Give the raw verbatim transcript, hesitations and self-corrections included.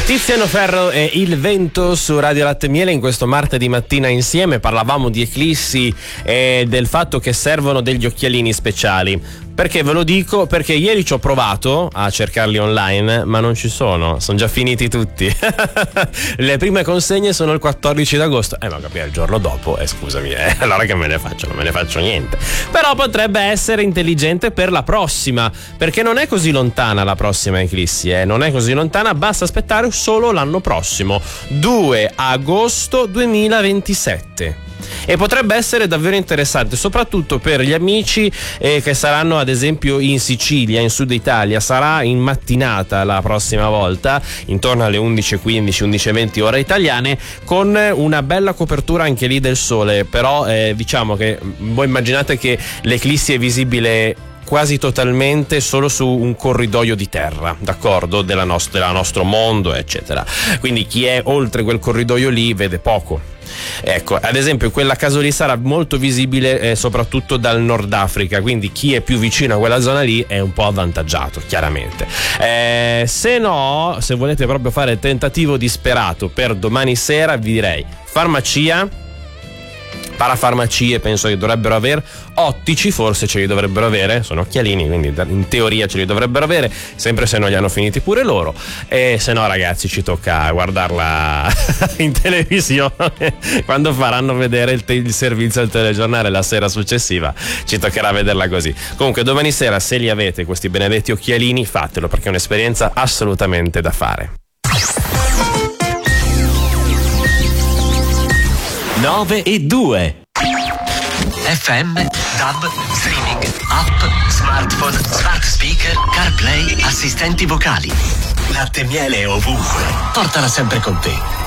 Tiziano Ferro e Il Vento su Radio Latte e Miele. In questo martedì mattina insieme parlavamo di eclissi e del fatto che servono degli occhialini speciali. Perché ve lo dico? Perché ieri ci ho provato a cercarli online, ma non ci sono, sono già finiti tutti. Le prime consegne sono il quattordici d'agosto. Eh, ma capire il giorno dopo, eh, scusami, eh, allora che me ne faccio? Non me ne faccio niente. Però potrebbe essere intelligente per la prossima, perché non è così lontana la prossima eclissi, eh, non è così lontana, basta aspettare solo l'anno prossimo, due agosto duemilaventisette. E potrebbe essere davvero interessante, soprattutto per gli amici eh, che saranno ad esempio in Sicilia, in Sud Italia. Sarà in mattinata la prossima volta, intorno alle undici e quindici, undici e venti ore italiane, con una bella copertura anche lì del sole. Però eh, diciamo che voi immaginate che l'eclissi è visibile quasi totalmente solo su un corridoio di terra, d'accordo? Della nost- della nostro mondo, eccetera. Quindi chi è oltre quel corridoio lì vede poco. Ecco, ad esempio quella caso lì sarà molto visibile eh, soprattutto dal Nord Africa, quindi chi è più vicino a quella zona lì è un po' avvantaggiato, chiaramente. Eh, se no, se volete proprio fare il tentativo disperato per domani sera, vi direi farmacia, parafarmacie penso che dovrebbero avere, ottici forse ce li dovrebbero avere, sono occhialini quindi in teoria ce li dovrebbero avere, sempre se non li hanno finiti pure loro. E se no ragazzi ci tocca guardarla in televisione quando faranno vedere il, te- il servizio del telegiornale la sera successiva, ci toccherà vederla così. Comunque domani sera, se li avete questi benedetti occhialini, fatelo, perché è un'esperienza assolutamente da fare. nove e due F M, D A B, streaming, app, smartphone, smart speaker, CarPlay, assistenti vocali. Latte e Miele ovunque. Portala sempre con te.